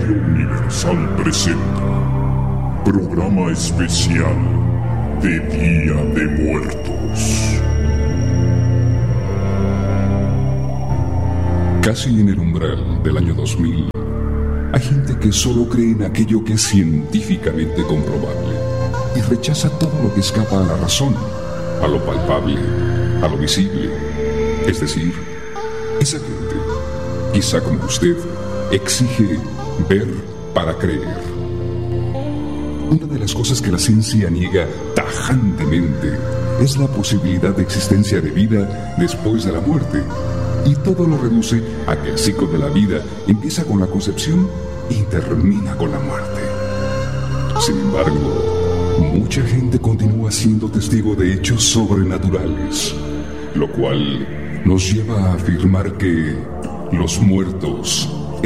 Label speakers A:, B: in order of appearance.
A: Radio Universal presenta programa especial de Día de Muertos. Casi en el umbral del año 2000, hay gente que solo cree en aquello que es científicamente comprobable y rechaza todo lo que escapa a la razón, a lo palpable, a lo visible. Es decir, esa gente, quizá como usted, exige ver para creer. Una de las cosas que la ciencia niega tajantemente es la posibilidad de existencia de vida después de la muerte, y todo lo reduce a que el ciclo de la vida empieza con la concepción y termina con la muerte. Sin embargo, mucha gente continúa siendo testigo de hechos sobrenaturales, lo cual nos lleva a afirmar que los muertos